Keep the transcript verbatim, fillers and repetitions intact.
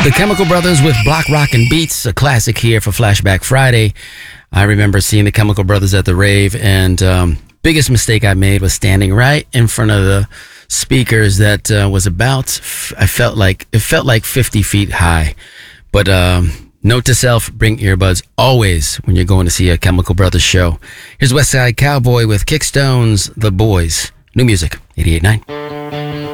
The Chemical Brothers with Block Rockin' Beats, a classic here for Flashback Friday. I remember seeing the Chemical Brothers at the rave, and um, biggest mistake I made was standing right in front of the speakers that uh, was about, I felt like, it felt like fifty feet high. But um, note to self, bring earbuds always when you're going to see a Chemical Brothers show. Here's West Side Cowboy with Kickstones, The Boys. New music, eighty-eight point nine.